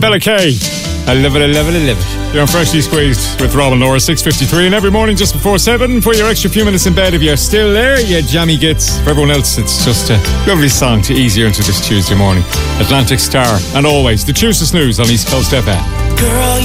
Bella K. I love it, I love it, I love it. You're on Freshly Squeezed with Rob and Laura, 6:53, and every morning just before 7 for your extra few minutes in bed. If you're still there, you jammy gits. For everyone else, it's just a lovely song to ease you into this Tuesday morning. Atlantic Star, and always the Tuesday Snooze on East Coast FM. Girl,